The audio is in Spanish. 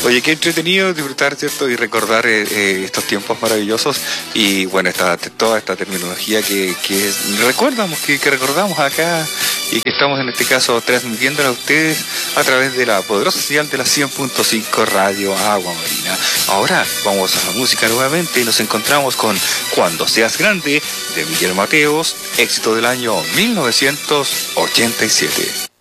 Oye, qué entretenido disfrutar, ¿cierto? Y recordar estos tiempos maravillosos y bueno, toda esta terminología que recordamos acá y que estamos en este caso transmitiéndola a ustedes a través de la poderosa señal de la 100.5 Radio Agua Marina. Ahora vamos a la música nuevamente y nos encontramos con Cuando seas grande de Miguel Mateos, éxito del año 1987.